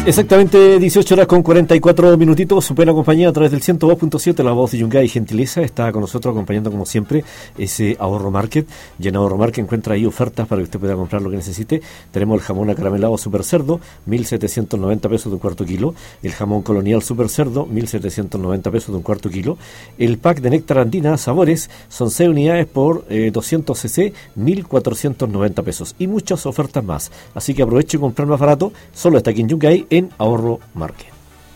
Exactamente 18 horas con 44 minutitos, su buena compañía a través del 102.7, la voz de Yungay Gentileza. Está con nosotros acompañando como siempre ese Ahorro Market, y en Ahorro Market encuentra ahí ofertas para que usted pueda comprar lo que necesite. Tenemos el jamón acaramelado Super Cerdo, 1.790 pesos de un cuarto kilo, el jamón colonial Super Cerdo, 1.790 pesos de un cuarto kilo, el pack de néctar andina sabores, son 6 unidades por 200 cc, 1.490 pesos, y muchas ofertas más, así que aproveche y comprar más barato, solo está aquí en Yungay, en Ahorro Market.